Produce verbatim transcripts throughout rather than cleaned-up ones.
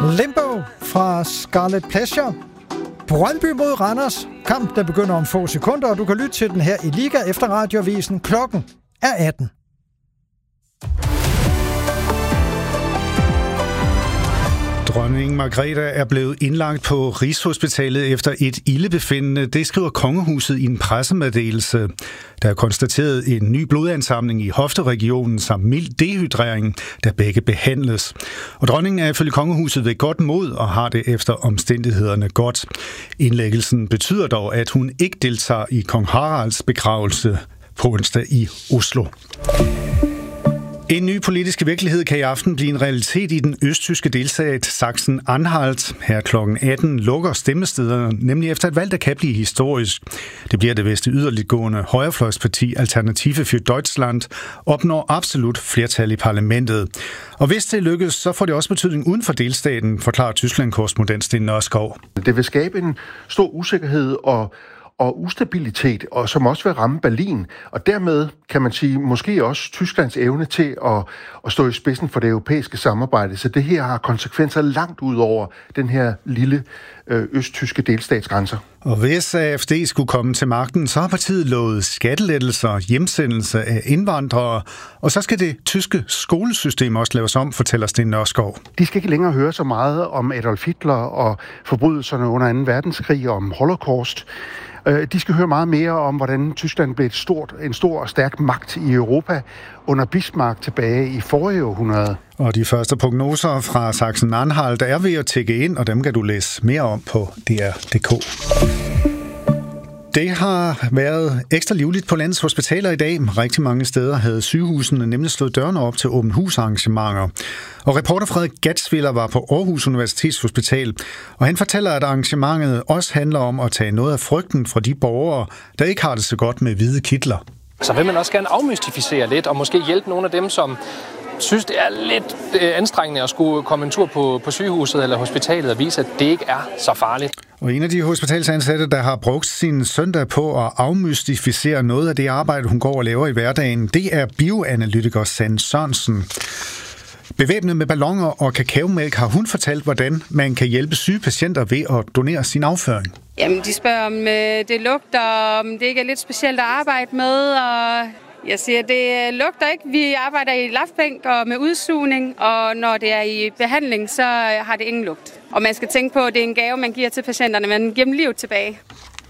Limbo fra Scarlet Pleasure. Brøndby mod Randers. Kamp, der begynder om få sekunder, og du kan lytte til den her i Liga efter Radioavisen. Klokken er atten. Dronning Margrethe er blevet indlagt på Rigshospitalet efter et ildebefindende. Det skriver kongehuset i en pressemeddelelse. Der er konstateret en ny blodansamling i hofteregionen samt mild dehydrering, der begge behandles. Og dronningen er ifølge kongehuset ved godt mod og har det efter omstændighederne godt. Indlæggelsen betyder dog, at hun ikke deltager i kong Haralds begravelse på onsdag i Oslo. En ny politisk virkelighed kan i aften blive en realitet i den østtyske delstat Sachsen-Anhalt. Her klokken atten lukker stemmestederne, nemlig efter et valg, der kan blive historisk. Det bliver det veste yderliggående højrefløjsparti Alternative für Deutschland opnår absolut flertal i parlamentet. Og hvis det lykkes, så får det også betydning uden for delstaten, forklarer Tyskland-korrespondent Sten Nørskov. Det vil skabe en stor usikkerhed og og ustabilitet, og som også vil ramme Berlin, og dermed kan man sige, måske også Tysklands evne til at, at stå i spidsen for det europæiske samarbejde. Så det her har konsekvenser langt ud over den her lille øh, østtyske delstatsgrænser. Og hvis A F D skulle komme til magten, så har partiet lovet skattelettelser, hjemsendelse af indvandrere, og så skal det tyske skolesystem også laves om, fortæller Sten Nørskov. De skal ikke længere høre så meget om Adolf Hitler og forbrydelserne under anden verdenskrig og om Holocaust. De skal høre meget mere om, hvordan Tyskland blev et stort, en stor og stærk magt i Europa under Bismarck tilbage i forrige århundrede. Og de første prognoser fra Sachsen-Anhalt er ved at tække ind, og dem kan du læse mere om på D R punktum d k. Det har været ekstra livligt på landets hospitaler i dag. Rigtig mange steder havde sygehusene nemlig slået dørene op til åbent husarrangementer. Og reporter Frederik Gatsviller var på Aarhus Universitetshospital, og han fortæller, at arrangementet også handler om at tage noget af frygten fra de borgere, der ikke har det så godt med hvide kitler. Så vil man også gerne afmystificere lidt, og måske hjælpe nogle af dem, som synes, det er lidt anstrengende at skulle komme en tur på, på sygehuset eller hospitalet og vise, at det ikke er så farligt. Og en af de hospitalsansatte, der har brugt sin søndag på at afmystificere noget af det arbejde, hun går og laver i hverdagen, det er bioanalytiker Sanne Sørensen. Bevæbnet med balloner og kakaomælk har hun fortalt, hvordan man kan hjælpe syge patienter ved at donere sin afføring. Jamen, de spørger, om det lugter, om det ikke er lidt specielt at arbejde med, og jeg siger, det lugter ikke. Vi arbejder i lafbænk og med udsugning, og når det er i behandling, så har det ingen lugt. Og man skal tænke på, at det er en gave, man giver til patienterne, man giver dem livet tilbage.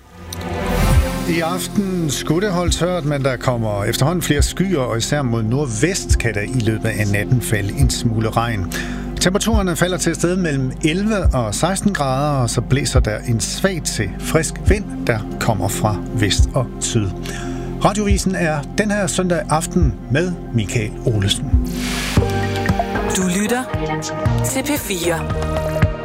I aften skulle det holde tørt, men der kommer efterhånden flere skyer, og især mod nordvest kan der i løbet af natten falde en smule regn. Temperaturerne falder til et sted mellem elleve og seksten grader, og så blæser der en svag til frisk vind, der kommer fra vest og syd. Radioavisen er den her søndag aften med Michael Olesen. Du lytter til P fire.